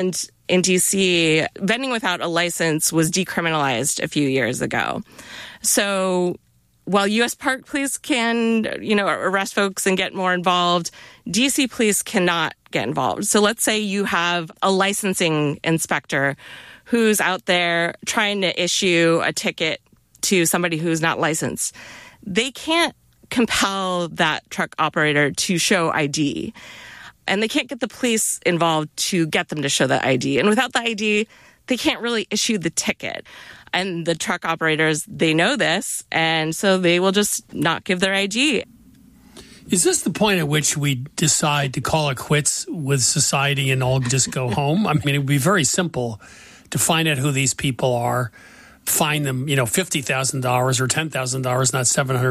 And in DC, vending without a license was decriminalized a few years ago. So while U.S. Park Police can, arrest folks and get more involved, DC police cannot get involved. So let's say you have a licensing inspector who's out there trying to issue a ticket to somebody who's not licensed. They can't compel that truck operator to show ID. And they can't get the police involved to get them to show that ID. And without the ID, they can't really issue the ticket. And the truck operators, they know this, and so they will just not give their ID. Is this the point at which we decide to call it quits with society and all just go home? I mean, it would be very simple to find out who these people are, fine them, $50,000 or $10,000, not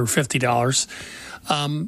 $750.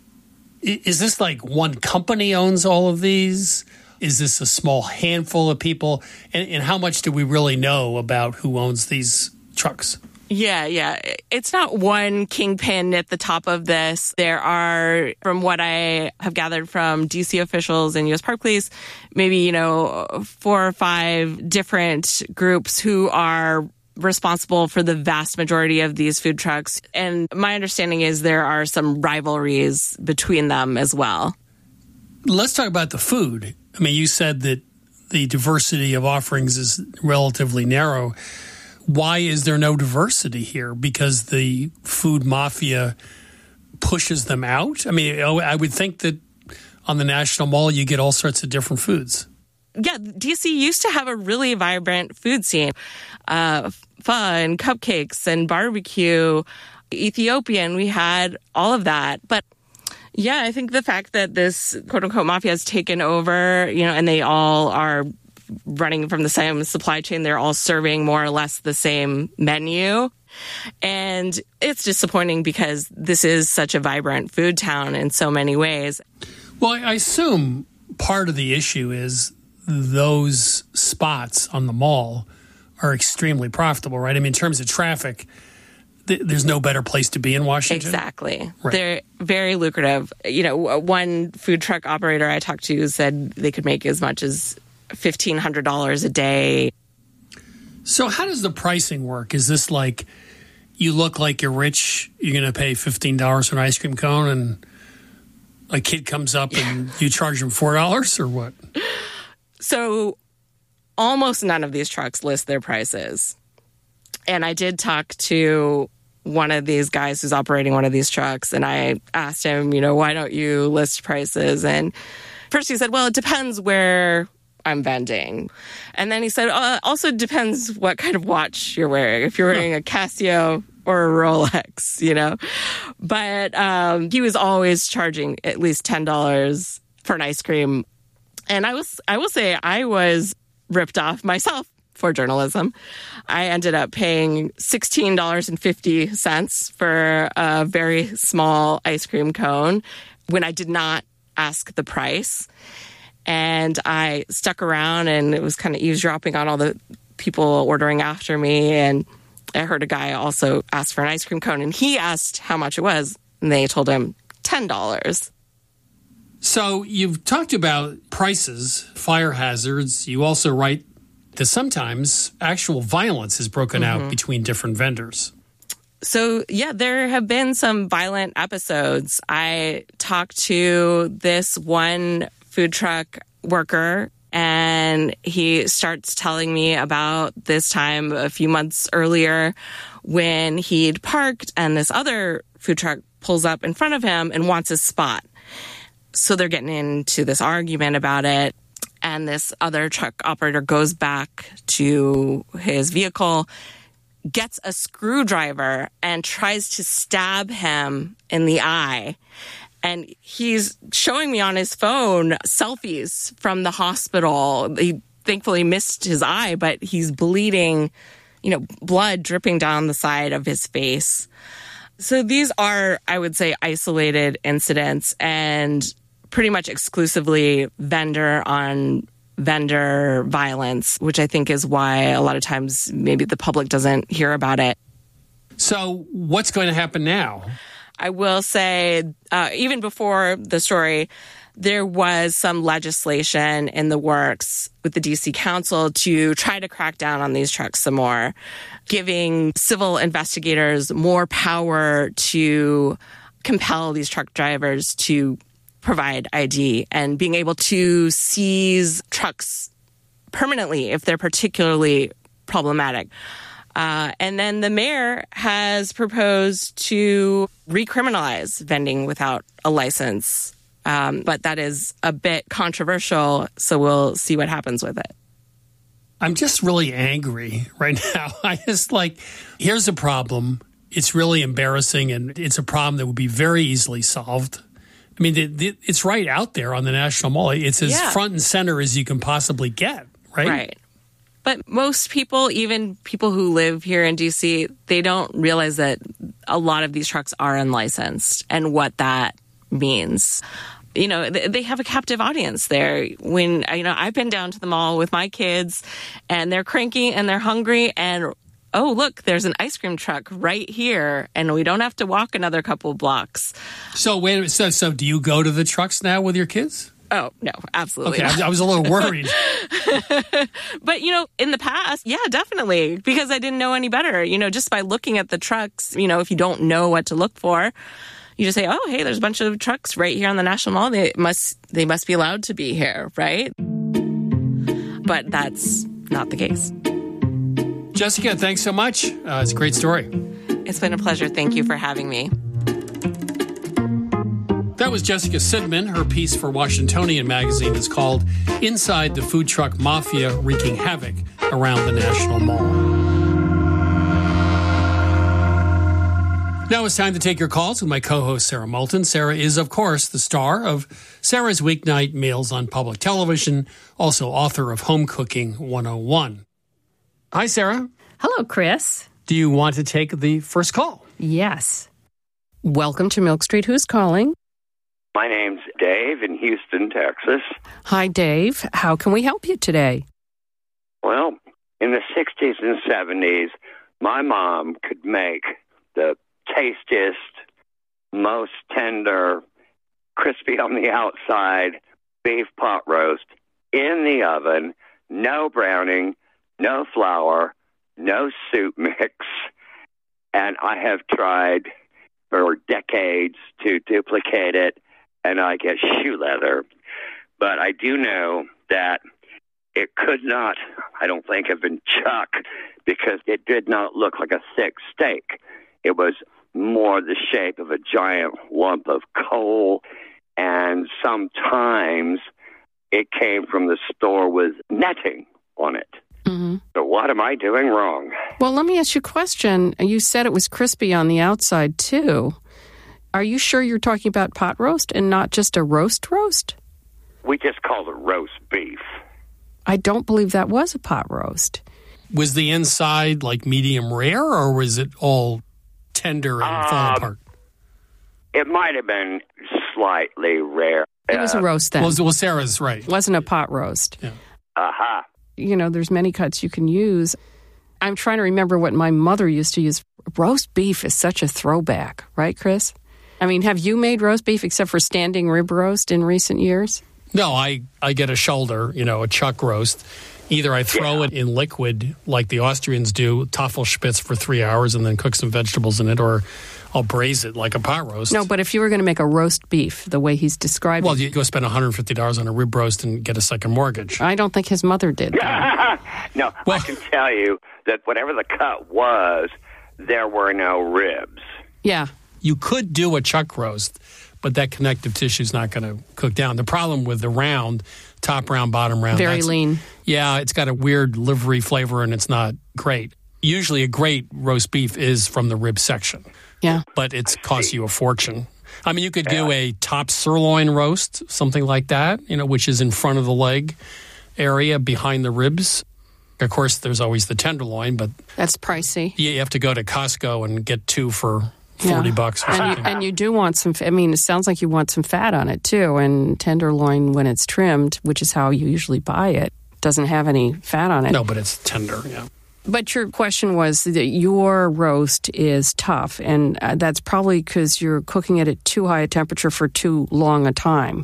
Is this like one company owns all of these? Is this a small handful of people? And how much do we really know about who owns these trucks? Yeah. It's not one kingpin at the top of this. There are, from what I have gathered from DC officials and U.S. Park Police, maybe, 4 or 5 different groups who are responsible for the vast majority of these food trucks. And my understanding is there are some rivalries between them as well. Let's talk about the food. I mean, you said that the diversity of offerings is relatively narrow. Why is there no diversity here? Because the food mafia pushes them out? I mean, I would think that on the National Mall, you get all sorts of different foods. Yeah, DC used to have a really vibrant food scene. Pho and cupcakes and barbecue, Ethiopian, we had all of that. But yeah, I think the fact that this quote-unquote mafia has taken over, and they all are running from the same supply chain, they're all serving more or less the same menu. And it's disappointing because this is such a vibrant food town in so many ways. Well, I assume part of the issue is those spots on the mall are extremely profitable, right? I mean, in terms of traffic, there's no better place to be in Washington. Exactly. Right. They're very lucrative. One food truck operator I talked to said they could make as much as $1,500 a day. So how does the pricing work? Is this like you look like you're rich, you're going to pay $15 for an ice cream cone, and a kid comes up and you charge him $4 or what? So almost none of these trucks list their prices. And I did talk to one of these guys who's operating one of these trucks, and I asked him, why don't you list prices? And first he said, well, it depends where I'm vending. And then he said, also depends what kind of watch you're wearing. If you're wearing a Casio or a Rolex, But he was always charging at least $10 for an ice cream. And I will say I was ripped off myself for journalism. I ended up paying $16.50 for a very small ice cream cone when I did not ask the price. And I stuck around, and it was kind of eavesdropping on all the people ordering after me. And I heard a guy also ask for an ice cream cone, and he asked how much it was, and they told him $10. So you've talked about prices, fire hazards. You also write that sometimes actual violence is broken out between different vendors. So, yeah, there have been some violent episodes. I talked to this one food truck worker, and he starts telling me about this time a few months earlier when he'd parked and this other food truck pulls up in front of him and wants his spot. So they're getting into this argument about it. And this other truck operator goes back to his vehicle, gets a screwdriver, and tries to stab him in the eye. And he's showing me on his phone selfies from the hospital. He thankfully missed his eye, but he's bleeding, blood dripping down the side of his face. So these are, I would say, isolated incidents and pretty much exclusively vendor on vendor violence, which I think is why a lot of times maybe the public doesn't hear about it. So what's going to happen now? I will say, even before the story, there was some legislation in the works with the DC Council to try to crack down on these trucks some more, giving civil investigators more power to compel these truck drivers to provide ID and being able to seize trucks permanently if they're particularly problematic. And then the mayor has proposed to recriminalize vending without a license. But that is a bit controversial, so we'll see what happens with it. I'm just really angry right now. Here's a problem. It's really embarrassing, and it's a problem that would be very easily solved. I mean, it's right out there on the National Mall. It's as front and center as you can possibly get, right? Right. But most people, even people who live here in D.C., they don't realize that a lot of these trucks are unlicensed and what that means. You know, they have a captive audience there. When, I've been down to the mall with my kids and they're cranky and they're hungry and, oh, look, there's an ice cream truck right here and we don't have to walk another couple blocks. So wait a minute. So do you go to the trucks now with your kids? Oh, no, absolutely. Okay, I was a little worried. But, in the past, yeah, definitely, because I didn't know any better. Just by looking at the trucks, if you don't know what to look for, you just say, oh, hey, there's a bunch of trucks right here on the National Mall. They must be allowed to be here, right? But that's not the case. Jessica, thanks so much. It's a great story. It's been a pleasure. Thank you for having me. That was Jessica Sidman. Her piece for Washingtonian magazine is called Inside the Food Truck Mafia Wreaking Havoc Around the National Mall. Now it's time to take your calls with my co-host, Sarah Moulton. Sarah is, of course, the star of Sarah's Weeknight Meals on Public Television, also author of Home Cooking 101. Hi, Sarah. Hello, Chris. Do you want to take the first call? Yes. Welcome to Milk Street. Who's calling? My name's Dave in Houston, Texas. Hi, Dave. How can we help you today? Well, in the 60s and 70s, my mom could make the tastiest, most tender, crispy on the outside beef pot roast in the oven, no browning, no flour, no soup mix. And I have tried for decades to duplicate it, and I get shoe leather. But I do know that it could not, I don't think, have been chuck because it did not look like a thick steak. It was more the shape of a giant lump of coal, and sometimes it came from the store with netting on it. Mm-hmm. So what am I doing wrong? Well, let me ask you a question. You said it was crispy on the outside, too. Are you sure you're talking about pot roast and not just a roast? We just call it roast beef. I don't believe that was a pot roast. Was the inside like medium rare, or was it all tender and falling apart? It might have been slightly rare. It was a roast then. Well, Sarah's right. It wasn't a pot roast. Yeah. Uh-huh. There's many cuts you can use. I'm trying to remember what my mother used to use. Roast beef is such a throwback, right, Chris? I mean, have you made roast beef except for standing rib roast in recent years? No, I get a shoulder, a chuck roast. Either I throw it in liquid like the Austrians do, Tafelspitz for 3 hours and then cook some vegetables in it, or I'll braise it like a pot roast. No, but if you were going to make a roast beef the way he's described Well, you go spend $150 on a rib roast and get a second mortgage. I don't think his mother did. No, I can tell you that whatever the cut was, there were no ribs. Yeah. You could do a chuck roast, but that connective tissue is not going to cook down. The problem with the round, top round, bottom round. Very lean. Yeah, it's got a weird livery flavor and it's not great. Usually a great roast beef is from the rib section. Yeah. But it costs you a fortune. I mean, you could do a top sirloin roast, something like that, which is in front of the leg area behind the ribs. Of course, there's always the tenderloin, but that's pricey. Yeah, you have to go to Costco and get two for $40 or something. And you do want some, it sounds like you want some fat on it too. And tenderloin, when it's trimmed, which is how you usually buy it, doesn't have any fat on it. No, but it's tender, yeah. But your question was that your roast is tough, and that's probably because you're cooking it at too high a temperature for too long a time.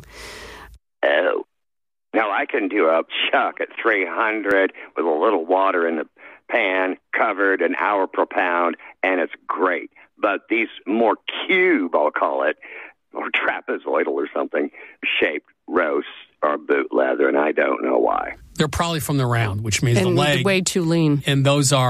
Oh. Now, I can do a chuck at 300 with a little water in the pan, covered an hour per pound, and it's great. But these more cube, I'll call it, or trapezoidal or something, shaped roasts are boot leather, and I don't know why. They're probably from the round, which means And the leg. way too lean. And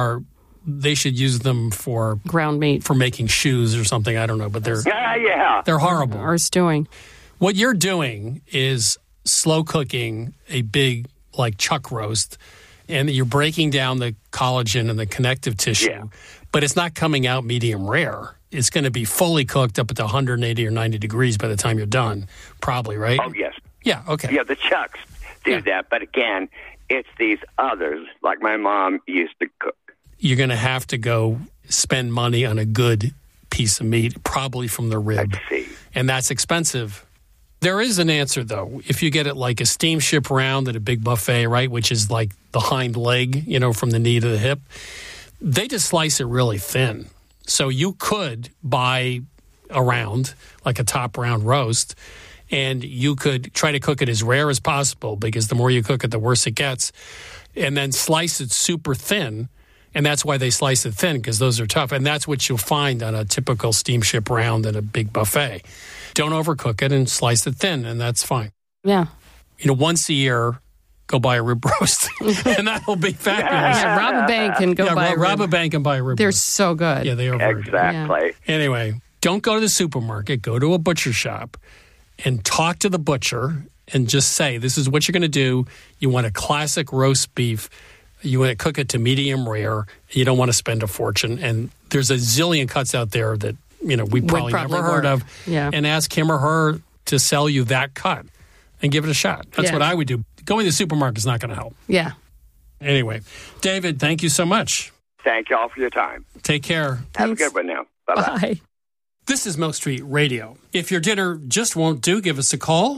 they should use them for Ground meat. for making shoes or something. I don't know, but they're Yeah. they're horrible. Or stewing. What you're doing is slow cooking a big, like, chuck roast, and you're breaking down the collagen and the connective tissue, but it's not coming out medium rare. It's going to be fully cooked up at 180 or 90 degrees by the time you're done, probably, right? Oh, yes. Yeah, okay. Yeah, the chucks do that. But again, it's these others, like my mom used to cook. You're going to have to go spend money on a good piece of meat, probably from the rib. I see. And that's expensive. There is an answer, though. If you get it like a steamship round at a big buffet, right, which is like the hind leg, from the knee to the hip, they just slice it really thin. So you could buy a round, like a top round roast, and you could try to cook it as rare as possible, because the more you cook it, the worse it gets, and then slice it super thin. And that's why they slice it thin, because those are tough. And that's what you'll find on a typical steamship round at a big buffet. Don't overcook it and slice it thin, and that's fine. Yeah. Once a year, go buy a rib roast, and that'll be fabulous. Yeah, rob a bank and go buy a rib. Rob a bank and buy a rib They're roast. so good. Yeah, they are very good. Exactly. Anyway, don't go to the supermarket. Go to a butcher shop and talk to the butcher and just say, this is what you're going to do. You want a classic roast beef. You want to cook it to medium rare. You don't want to spend a fortune. And there's a zillion cuts out there that, we probably never heard of. Yeah. And ask him or her to sell you that cut and give it a shot. That's what I would do. Going to the supermarket is not going to help. Yeah. Anyway, David, thank you so much. Thank you all for your time. Take care. Have a good one now. Bye-bye. Bye. This is Milk Street Radio. If your dinner just won't do, give us a call,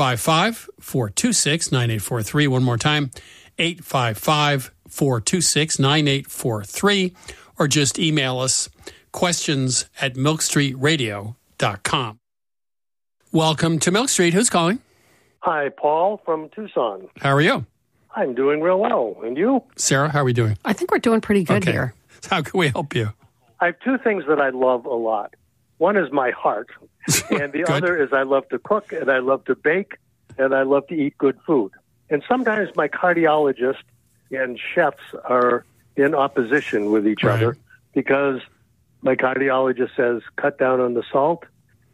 855-426-9843. One more time, 855-426-9843, or just email us questions@milkstreetradio.com. Welcome to Milk Street. Who's calling? Hi, Paul from Tucson. How are you? I'm doing real well. And you? Sarah, how are we doing? I think we're doing pretty good here. How can we help you? I have two things that I love a lot. One is my heart, and the other is I love to cook, and I love to bake, and I love to eat good food. And sometimes my cardiologist and chefs are in opposition with each other, because my cardiologist says cut down on the salt,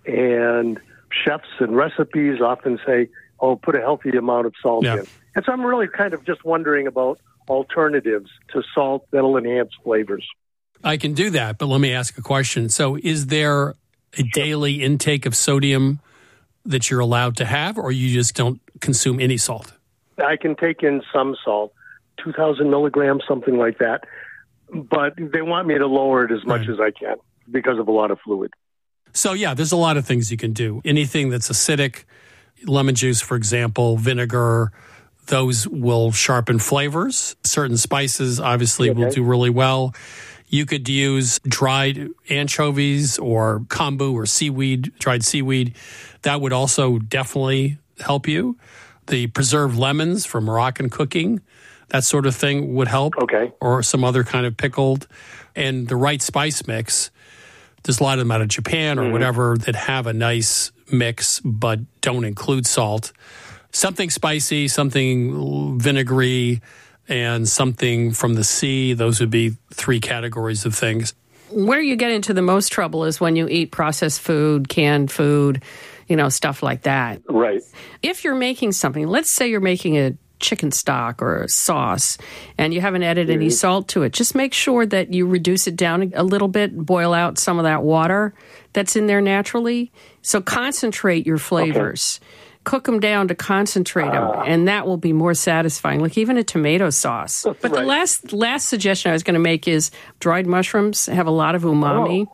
and chefs and recipes often say, put a healthy amount of salt in. And so I'm really kind of just wondering about alternatives to salt that'll enhance flavors. I can do that, but let me ask a question. So is there a daily intake of sodium that you're allowed to have, or you just don't consume any salt? I can take in some salt, 2,000 milligrams, something like that. But they want me to lower it as much as I can because of a lot of fluid. So, there's a lot of things you can do. Anything that's acidic, lemon juice, for example, vinegar, those will sharpen flavors. Certain spices, obviously, will do really well. You could use dried anchovies or kombu or seaweed, dried seaweed. That would also definitely help you. The preserved lemons from Moroccan cooking, that sort of thing would help. Okay. Or some other kind of pickled. And the right spice mix, there's a lot of them out of Japan or whatever that have a nice mix but don't include salt. Something spicy, something vinegary, and something from the sea. Those would be three categories of things. Where you get into the most trouble is when you eat processed food, canned food, stuff like that. Right. If you're making something, let's say you're making a chicken stock or a sauce and you haven't added any salt to it, just make sure that you reduce it down a little bit, boil out some of that water that's in there naturally. So concentrate your flavors. Okay. Cook them down to concentrate them, and that will be more satisfying, like even a tomato sauce. But the last suggestion I was going to make is dried mushrooms have a lot of umami,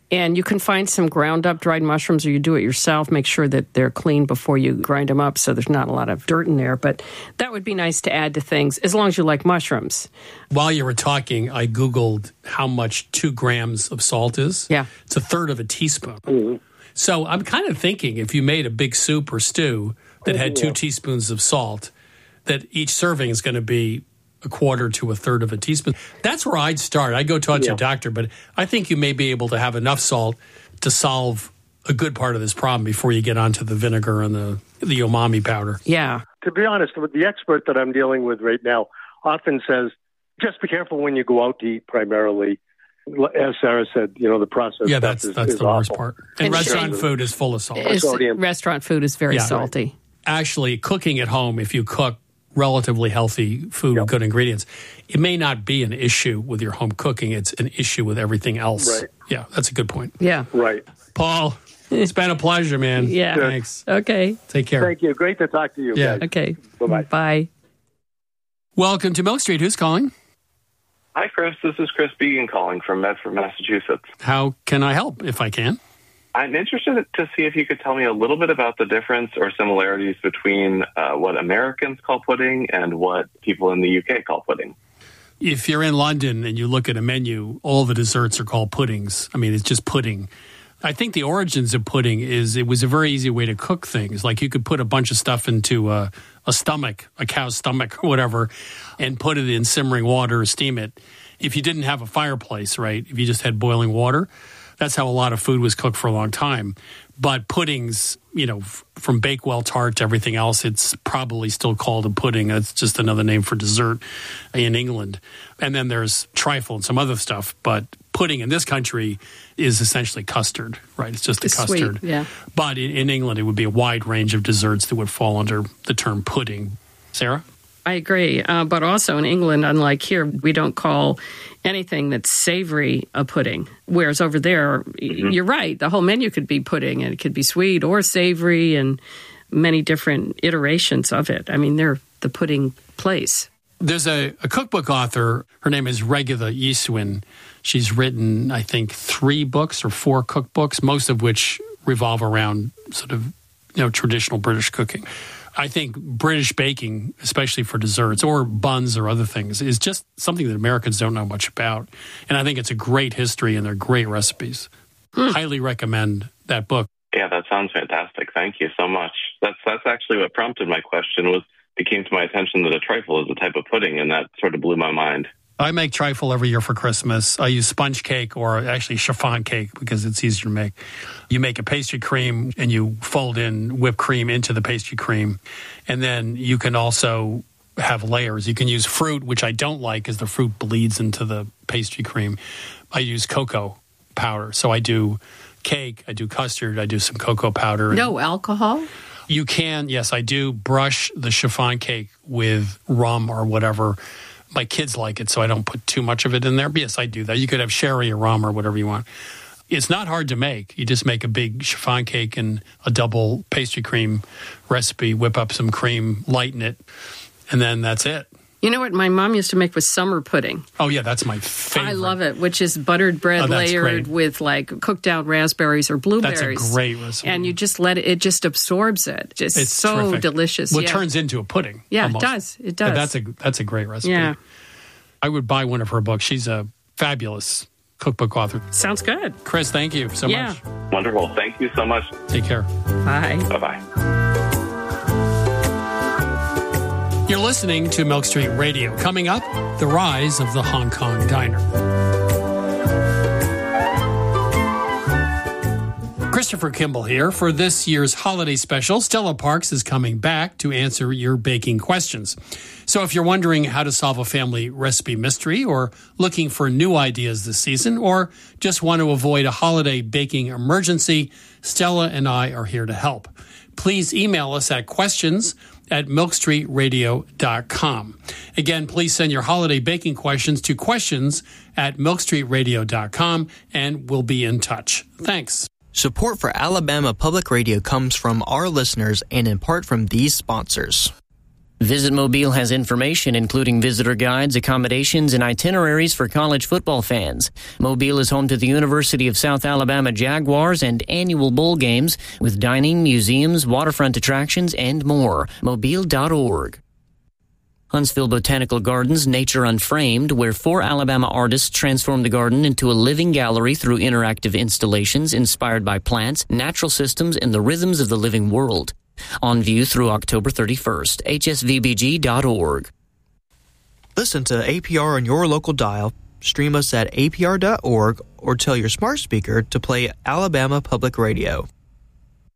And you can find some ground up dried mushrooms, or you do it yourself. Make sure that they're clean before you grind them up so there's not a lot of dirt in there. But that would be nice to add to things, as long as you like mushrooms. While you were talking, I Googled how much 2 grams of salt is. Yeah. It's a third of a teaspoon. Mm-hmm. So I'm kind of thinking if you made a big soup or stew that had 2 teaspoons of salt, that each serving is going to be a quarter to a third of a teaspoon. That's where I'd start. I'd go talk to a doctor, but I think you may be able to have enough salt to solve a good part of this problem before you get onto the vinegar and the umami powder. Yeah. To be honest, the expert that I'm dealing with right now often says, just be careful when you go out to eat primarily. As Sarah said, the process. Yeah, that's the worst part. And restaurant food is full of salt. Restaurant food is very salty. Right. Actually, cooking at home, if you cook relatively healthy food with good ingredients, it may not be an issue with your home cooking. It's an issue with everything else. Right. Yeah, that's a good point. Yeah. Right. Paul, it's been a pleasure, man. Yeah. Thanks. Okay. Take care. Thank you. Great to talk to you. Yeah. Guys. Okay. Bye-bye. Bye. Welcome to Milk Street. Who's calling? Hi, Chris. This is Chris Began calling from Medford, Massachusetts. How can I help, if I can? I'm interested to see if you could tell me a little bit about the difference or similarities between what Americans call pudding and what people in the UK call pudding. If you're in London and you look at a menu, all the desserts are called puddings. I mean, it's just pudding. I think the origins of pudding is it was a very easy way to cook things. Like you could put a bunch of stuff into a stomach, a cow's stomach or whatever, and put it in simmering water or steam it. If you didn't have a fireplace, right, if you just had boiling water, that's how a lot of food was cooked for a long time. But puddings, from Bakewell tart to everything else, it's probably still called a pudding. It's just another name for dessert in England. And then there's trifle and some other stuff. But pudding in this country is essentially custard, right? It's just a custard. Sweet, yeah. But in England, it would be a wide range of desserts that would fall under the term pudding. Sarah? I agree. But also in England, unlike here, we don't call anything that's savory a pudding. Whereas over there, you're right, the whole menu could be pudding, and it could be sweet or savory and many different iterations of it. I mean, they're the pudding place. There's a cookbook author. Her name is Regula Yiswin. She's written, I think, 3 books or 4 cookbooks, most of which revolve around sort of, traditional British cooking. I think British baking, especially for desserts or buns or other things, is just something that Americans don't know much about. And I think it's a great history and they're great recipes. Highly recommend that book. Yeah, that sounds fantastic. Thank you so much. That's actually what prompted my question. It came to my attention that a trifle is a type of pudding, and that sort of blew my mind. I make trifle every year for Christmas. I use sponge cake or actually chiffon cake because it's easier to make. You make a pastry cream and you fold in whipped cream into the pastry cream. And then you can also have layers. You can use fruit, which I don't like because the fruit bleeds into the pastry cream. I use cocoa powder. So I do cake, I do custard, I do some cocoa powder. No alcohol? You can, yes, I do brush the chiffon cake with rum or whatever. My kids like it, so I don't put too much of it in there. But yes, I do that. You could have sherry or rum or whatever you want. It's not hard to make. You just make a big chiffon cake and a double pastry cream recipe, whip up some cream, lighten it, and then that's it. You know what my mom used to make was summer pudding. Oh, yeah, that's my favorite. I love it, which is buttered bread layered with cooked down raspberries or blueberries. That's a great recipe. And you just let it just absorbs it. It's so terrific. Delicious. Well, it turns into a pudding. Yeah, almost. It does. That's a great recipe. Yeah. I would buy one of her books. She's a fabulous cookbook author. Sounds good. Chris, thank you so much. Wonderful. Thank you so much. Take care. Bye. Bye-bye. You're listening to Milk Street Radio. Coming up, the rise of the Hong Kong diner. Christopher Kimball here. For this year's holiday special, Stella Parks is coming back to answer your baking questions. So if you're wondering how to solve a family recipe mystery or looking for new ideas this season or just want to avoid a holiday baking emergency, Stella and I are here to help. Please email us at questions@milkstreetradio.com. Again, please send your holiday baking questions to questions@milkstreetradio.com and we'll be in touch. Thanks. Support for Alabama Public Radio comes from our listeners and in part from these sponsors. Visit Mobile has information including visitor guides, accommodations, and itineraries for college football fans. Mobile is home to the University of South Alabama Jaguars and annual bowl games with dining, museums, waterfront attractions, and more. Mobile.org. Huntsville Botanical Gardens Nature Unframed, where 4 Alabama artists transformed the garden into a living gallery through interactive installations inspired by plants, natural systems, and the rhythms of the living world. On view through October 31st. hsvbg.org. Listen to APR on your local dial, stream us at apr.org, or tell your smart speaker to play Alabama Public Radio.